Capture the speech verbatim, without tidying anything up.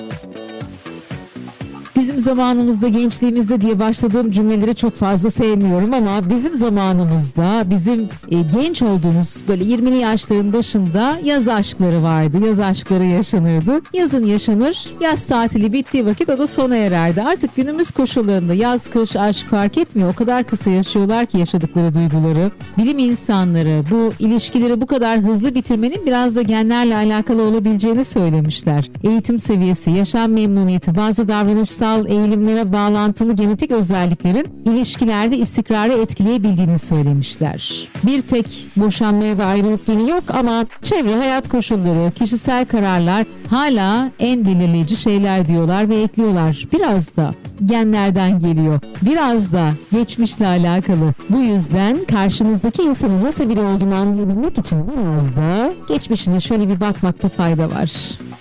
Bizim zamanımızda, gençliğimizde diye başladığım cümleleri çok fazla sevmiyorum ama bizim zamanımızda, bizim e, genç olduğumuz böyle yirmili yaşların başında yaz aşkları vardı. Yaz aşkları yaşanırdı. Yazın yaşanır, yaz tatili bittiği vakit o da sona ererdi. Artık günümüz koşullarında yaz, kış, aşk fark etmiyor. O kadar kısa yaşıyorlar ki yaşadıkları duyguları. Bilim insanları bu ilişkileri bu kadar hızlı bitirmenin biraz da genlerle alakalı olabileceğini söylemişler. Eğitim seviyesi, yaşam memnuniyeti, bazı davranışsal eğilimlere bağlantılı genetik özelliklerin ilişkilerde istikrarı etkileyebildiğini söylemişler. Bir tek boşanmaya ve ayrılık geni yok ama çevre, hayat koşulları, kişisel kararlar hala en belirleyici şeyler diyorlar ve ekliyorlar. Biraz da genlerden geliyor. Biraz da geçmişle alakalı. Bu yüzden karşınızdaki insanın nasıl biri olduğunu anlayabilmek için biraz da geçmişine şöyle bir bakmakta fayda var.